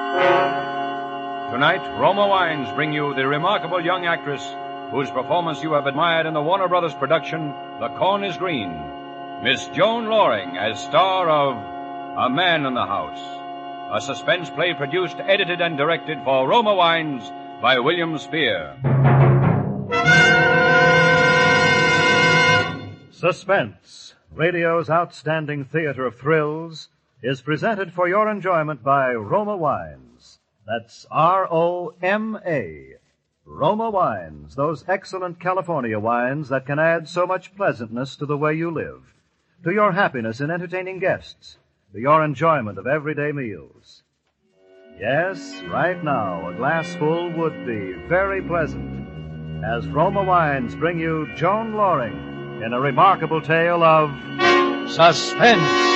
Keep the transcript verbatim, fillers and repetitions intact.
Tonight, Roma Wines bring you the remarkable young actress whose performance you have admired in the Warner Brothers production, The Corn is Green, Miss Joan Loring as star of A Man in the House, a suspense play produced, edited, and directed for Roma Wines by William Spear. Suspense, radio's outstanding theater of thrills, is presented for your enjoyment by Roma Wines. That's R O M A. Roma Wines, those excellent California wines that can add so much pleasantness to the way you live, to your happiness in entertaining guests, to your enjoyment of everyday meals. Yes, right now, a glassful would be very pleasant, as Roma Wines bring you Joan Loring in a remarkable tale of suspense.